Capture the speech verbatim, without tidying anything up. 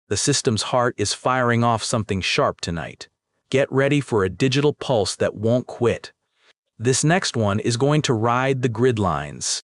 The system's heart is firing off something sharp tonight. Get ready for a digital pulse that won't quit. This next one is going to ride the grid lines.